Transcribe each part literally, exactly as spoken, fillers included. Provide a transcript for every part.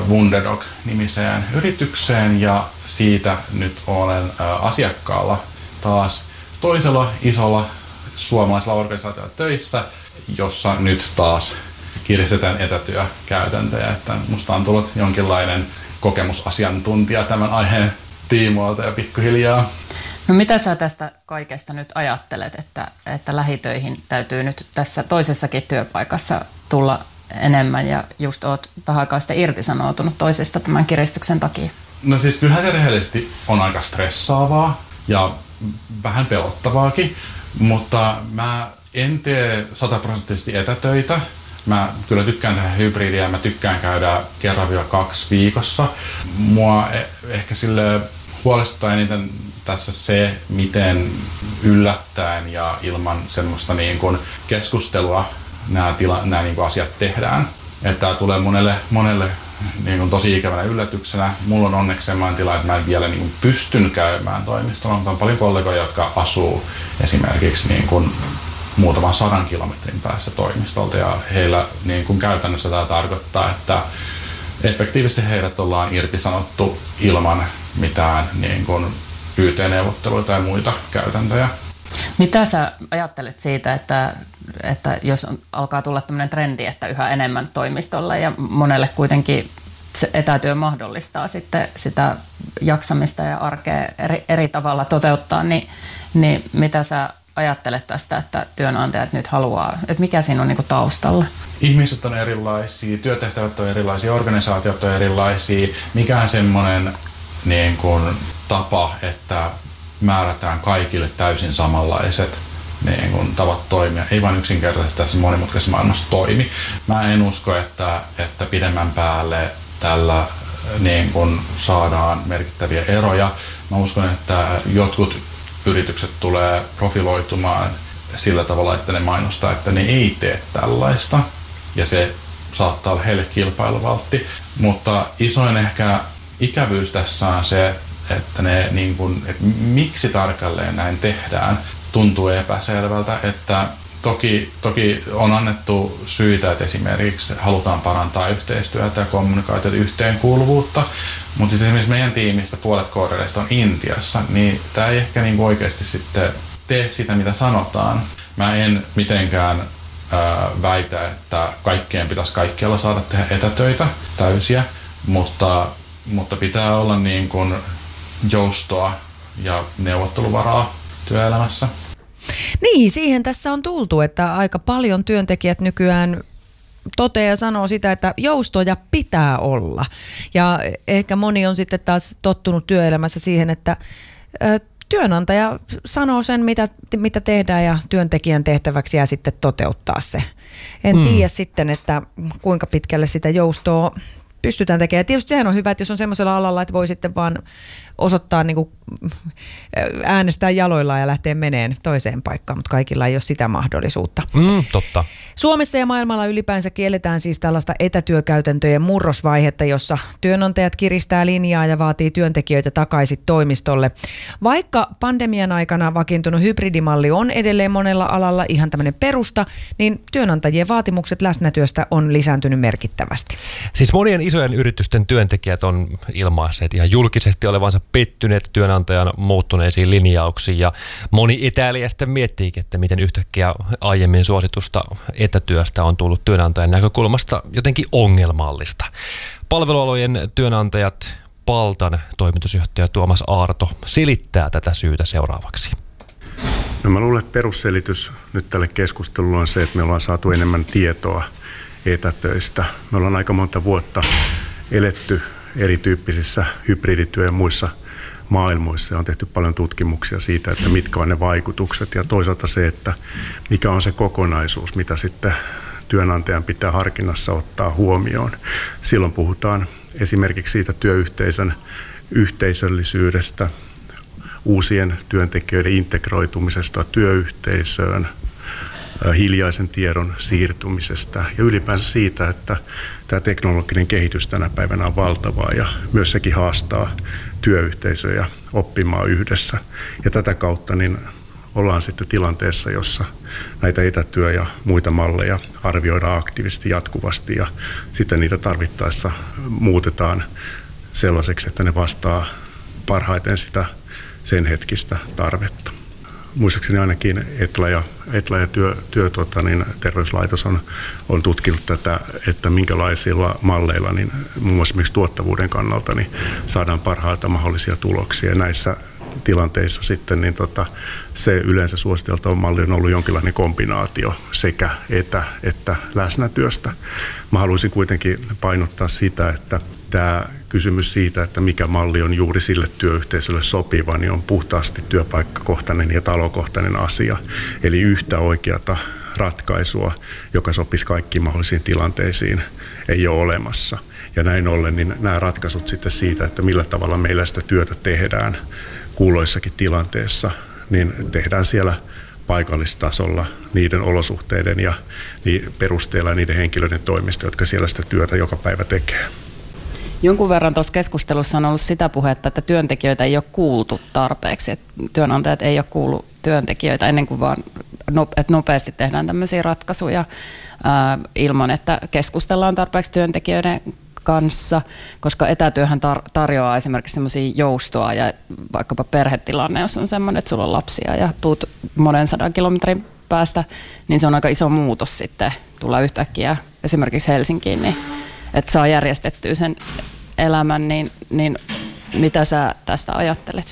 Wunderdog-nimiseen yritykseen ja siitä nyt olen asiakkaalla taas toisella isolla suomalaisella organisaatiolla töissä, jossa nyt taas kiristetään etätyökäytäntöjä. Että musta on tullut jonkinlainen kokemusasiantuntija tämän aiheen tiimoilta ja pikkuhiljaa. No mitä sä tästä kaikesta nyt ajattelet, että, että lähitöihin täytyy nyt tässä toisessakin työpaikassa tulla enemmän ja just oot vähän aikaa sitten irtisanoutunut toisesta tämän kiristyksen takia? No siis kyllähän se rehellisesti on aika stressaavaa ja vähän pelottavaakin, mutta mä en tee sataprosenttisesti etätöitä. Mä kyllä tykkään tehdä hybridiä ja mä tykkään käydä kerran-kaksi viikossa. Mua ehkä sille huolestuttaa eniten tässä se, miten yllättäen ja ilman semmoista niin kuin keskustelua nämä, tila, nämä niin kuin asiat tehdään. Että tämä tulee monelle, monelle niin kuin tosi ikävänä yllätyksenä. Mulla on onneksi sellainen tila, että mä en vielä niin kuin pystyn käymään toimistolla, mutta on paljon kollegoja, jotka asuu esimerkiksi niin kuin muutaman sadan kilometrin päässä toimistolta ja heillä niin kuin käytännössä tämä tarkoittaa, että efektiivisesti heidät ollaan irtisanottu ilman mitään niin kuin Y T-neuvotteluita ja muita käytäntöjä. Mitä sä ajattelet siitä, että, että jos on, alkaa tulla tämmöinen trendi, että yhä enemmän toimistolla ja monelle kuitenkin se etätyö mahdollistaa sitten sitä jaksamista ja arkea eri, eri tavalla toteuttaa, niin, niin mitä sä ajattelet tästä, että työnantajat nyt haluaa, että mikä siinä on niin kuin taustalla? Ihmiset on erilaisia, työtehtävät on erilaisia, organisaatiot on erilaisia. Mikään semmoinen niin kuin tapa, että määrätään kaikille täysin samanlaiset niin kuin tavat toimia. Ei vain yksinkertaisesti tässä monimutkaisessa maailmassa toimi. Mä en usko, että, että pidemmän päälle tällä niin kuin saadaan merkittäviä eroja. Mä uskon, että jotkut yritykset tulee profiloitumaan sillä tavalla, että ne mainostaa, että ne ei tee tällaista. Ja se saattaa olla heille kilpailuvaltti. Mutta isoin ehkä ikävyys tässä on se, että, ne, niin kun, että miksi tarkalleen näin tehdään, tuntuu epäselvältä. Että toki, toki on annettu syitä, että esimerkiksi halutaan parantaa yhteistyötä ja kommunikaatiota, yhteenkuuluvuutta. Mutta esimerkiksi meidän tiimistä puolet koodareista on Intiassa, niin tämä ei ehkä niin oikeasti sitten tee sitä, mitä sanotaan. Mä en mitenkään ää, väitä, että kaikkeen pitäisi kaikkialla saada tehdä etätöitä täysiä, mutta, mutta pitää olla niin kuin joustoa ja neuvotteluvaraa työelämässä. Niin, siihen tässä on tultu, että aika paljon työntekijät nykyään toteaa ja sanoo sitä, että joustoja pitää olla. Ja ehkä moni on sitten taas tottunut työelämässä siihen, että työnantaja sanoo sen, mitä, mitä tehdään ja työntekijän tehtäväksi jää sitten toteuttaa se. En hmm. tiedä sitten, että kuinka pitkälle sitä joustoa pystytään tekemään. Ja tietysti sehän on hyvä, että jos on semmoisella alalla, että voi sitten vaan osoittaa niin kuin äänestää jaloillaan ja lähteä meneen toiseen paikkaan, mutta kaikilla ei ole sitä mahdollisuutta. Mm, totta. Suomessa ja maailmalla ylipäänsä kielletään siis tällaista etätyökäytäntöjen murrosvaihetta, jossa työnantajat kiristää linjaa ja vaatii työntekijöitä takaisin toimistolle. Vaikka pandemian aikana vakiintunut hybridimalli on edelleen monella alalla ihan tämmöinen perusta, niin työnantajien vaatimukset läsnätyöstä on lisääntynyt merkittävästi. Siis monien isojen yritysten työntekijät on ilmaisseet ihan julkisesti olevansa pettyneet työnantajan muuttuneisiin linjauksiin ja moni etäilijästä miettiikin, että miten yhtäkkiä aiemmin suositusta etätyöstä on tullut työnantajan näkökulmasta jotenkin ongelmallista. Palvelualojen työnantajat Paltan toimitusjohtaja Tuomas Aarto selittää tätä syytä seuraavaksi. No mä luulen, että perusselitys nyt tälle keskustelulle on se, että me ollaan saatu enemmän tietoa etätöistä. Me ollaan aika monta vuotta eletty erityyppisissä hybridityö- ja muissa maailmoissa on tehty paljon tutkimuksia siitä, että mitkä on ne vaikutukset ja toisaalta se, että mikä on se kokonaisuus, mitä sitten työnantajan pitää harkinnassa ottaa huomioon. Silloin puhutaan esimerkiksi siitä työyhteisön yhteisöllisyydestä, uusien työntekijöiden integroitumisesta työyhteisöön, hiljaisen tiedon siirtymisestä ja ylipäänsä siitä, että tämä teknologinen kehitys tänä päivänä on valtavaa ja myös sekin haastaa työyhteisöjä oppimaan yhdessä. Ja tätä kautta niin ollaan sitten tilanteessa, jossa näitä etätyö- ja muita malleja arvioidaan aktiivisesti jatkuvasti ja sitten niitä tarvittaessa muutetaan sellaiseksi, että ne vastaa parhaiten sitä sen hetkistä tarvetta. Muistaakseni ainakin Etla ja, Etla ja työ, työ, tota, niin terveyslaitos on, on tutkinut tätä, että minkälaisilla malleilla niin muun muassa esimerkiksi tuottavuuden kannalta niin saadaan parhaita mahdollisia tuloksia. Näissä tilanteissa sitten niin tota, se yleensä suositeltava malli on ollut jonkinlainen kombinaatio sekä etä- että läsnätyöstä. Mä haluaisin kuitenkin painottaa sitä, että tämä kysymys siitä, että mikä malli on juuri sille työyhteisölle sopiva, niin on puhtaasti työpaikkakohtainen ja talokohtainen asia. Eli yhtä oikeata ratkaisua, joka sopisi kaikkiin mahdollisiin tilanteisiin, ei ole olemassa. Ja näin ollen niin nämä ratkaisut sitten siitä, että millä tavalla meillä sitä työtä tehdään kulloissakin tilanteessa, niin tehdään siellä paikallistasolla niiden olosuhteiden ja perusteella niiden henkilöiden toimesta, jotka siellä sitä työtä joka päivä tekee. Jonkun verran tuossa keskustelussa on ollut sitä puhetta, että työntekijöitä ei ole kuultu tarpeeksi, että työnantajat ei ole kuullut työntekijöitä ennen kuin vaan että nopeasti tehdään tämmöisiä ratkaisuja ää, ilman, että keskustellaan tarpeeksi työntekijöiden kanssa, koska etätyöhän tar- tarjoaa esimerkiksi semmoisia joustoa ja vaikkapa perhetilanne, jos on semmoinen, että sulla on lapsia ja tuut monen sadan kilometrin päästä, niin se on aika iso muutos sitten tulla yhtäkkiä esimerkiksi Helsinkiin, niin että saa järjestettyä sen elämän, niin, niin mitä sä tästä ajattelet?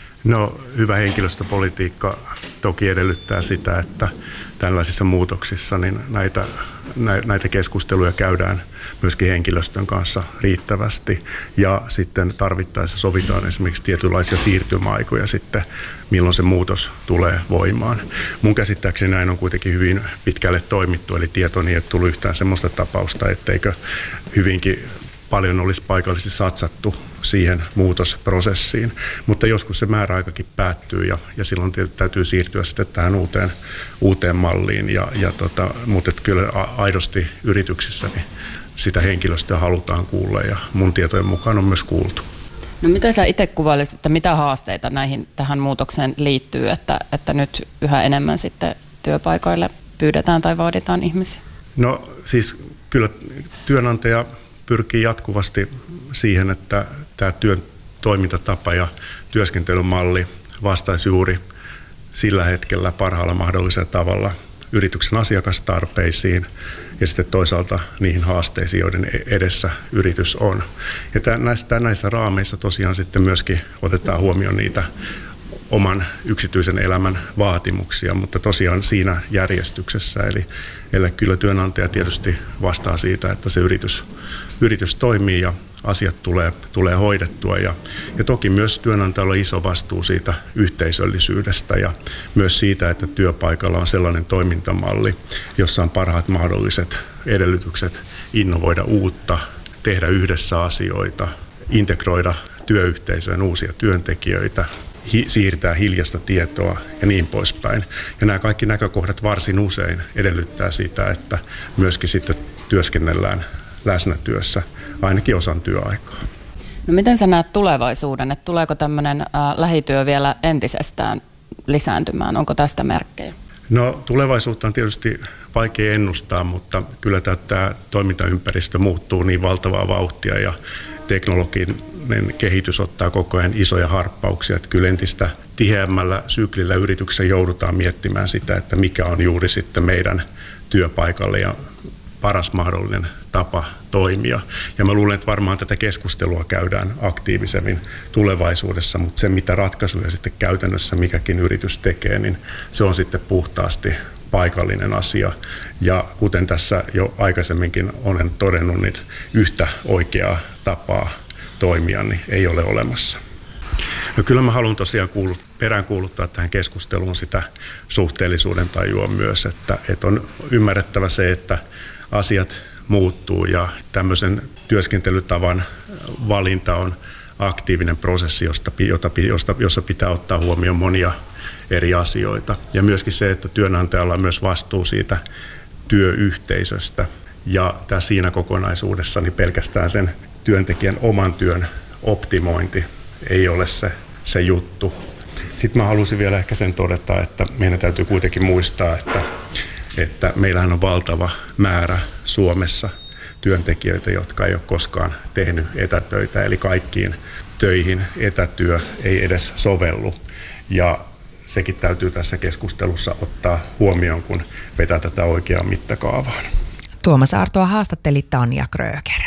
No, hyvä henkilöstöpolitiikka toki edellyttää sitä, että tällaisissa muutoksissa niin näitä, näitä keskusteluja käydään myöskin henkilöstön kanssa riittävästi ja sitten tarvittaessa sovitaan esimerkiksi tietynlaisia siirtymäaikoja sitten, milloin se muutos tulee voimaan. Mun käsittääkseni näin on kuitenkin hyvin pitkälle toimittu, eli tietoni ei ole tullut yhtään sellaista tapausta, etteikö hyvinkin paljon olisi paikallisesti satsattu siihen muutosprosessiin, mutta joskus se määräaikakin päättyy ja, ja silloin täytyy siirtyä sitten tähän uuteen, uuteen malliin, ja, ja tota, mutta kyllä aidosti yrityksissä niin sitä henkilöstöä halutaan kuulla ja mun tietojen mukaan on myös kuultu. No miten sä itse kuvailisit, että mitä haasteita näihin, tähän muutokseen liittyy, että, että nyt yhä enemmän sitten työpaikoille pyydetään tai vaaditaan ihmisiä? No siis kyllä työnantaja pyrkii jatkuvasti siihen, että tämä työn toimintatapa ja työskentelymalli vastaisi juuri sillä hetkellä parhaalla mahdollisella tavalla yrityksen asiakastarpeisiin ja sitten toisaalta niihin haasteisiin, joiden edessä yritys on. Ja näissä, näissä raameissa tosiaan sitten myöskin otetaan huomioon niitä oman yksityisen elämän vaatimuksia, mutta tosiaan siinä järjestyksessä. Eli, eli kyllä työnantaja tietysti vastaa siitä, että se yritys, yritys toimii ja asiat tulee, tulee hoidettua. Ja, ja toki myös työnantajalla on iso vastuu siitä yhteisöllisyydestä ja myös siitä, että työpaikalla on sellainen toimintamalli, jossa on parhaat mahdolliset edellytykset innovoida uutta, tehdä yhdessä asioita, integroida työyhteisöön uusia työntekijöitä, hi- siirtää hiljaista tietoa ja niin poispäin. Ja nämä kaikki näkökohdat varsin usein edellyttää sitä, että myöskin sitten työskennellään läsnätyössä ainakin osan työaikaa. No miten sä näet tulevaisuuden, että tuleeko tämmöinen äh, lähityö vielä entisestään lisääntymään? Onko tästä merkkejä? No tulevaisuutta on tietysti vaikea ennustaa, mutta kyllä tämä toimintaympäristö muuttuu niin valtavaa vauhtia ja teknologinen kehitys ottaa koko ajan isoja harppauksia, että kyllä entistä tiheämmällä syklillä yrityksessä joudutaan miettimään sitä, että mikä on juuri sitten meidän työpaikalle ja paras mahdollinen tapa toimia. Ja mä luulen, että varmaan tätä keskustelua käydään aktiivisemmin tulevaisuudessa, mutta se mitä ratkaisuja sitten käytännössä mikäkin yritys tekee, niin se on sitten puhtaasti paikallinen asia. Ja kuten tässä jo aikaisemminkin olen todennut, niin yhtä oikeaa tapaa toimia niin ei ole olemassa. No kyllä mä haluan tosiaan kuulut, peräänkuuluttaa tähän keskusteluun sitä suhteellisuuden tajua myös, että, että on ymmärrettävä se, että asiat muuttuu ja tämmöisen työskentelytavan valinta on aktiivinen prosessi, josta, josta, jossa pitää ottaa huomioon monia eri asioita. Ja myöskin se, että työnantajalla on myös vastuu siitä työyhteisöstä ja tässä siinä kokonaisuudessa niin pelkästään sen työntekijän oman työn optimointi ei ole se, se juttu. Sitten mä halusin vielä ehkä sen todeta, että meidän täytyy kuitenkin muistaa, että, että meillähän on valtava määrä Suomessa työntekijöitä, jotka ei ole koskaan tehnyt etätöitä, eli kaikkiin töihin etätyö ei edes sovellu. Ja sekin täytyy tässä keskustelussa ottaa huomioon, kun vetää tätä oikeaan mittakaavaan. Tuomas Artoa haastatteli Tanja Kröger.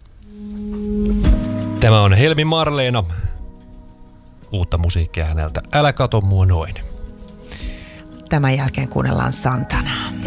Tämä on Helmi Marleena. Uutta musiikkia häneltä. Älä kato mua noin. Tämän jälkeen kuunnellaan Santana.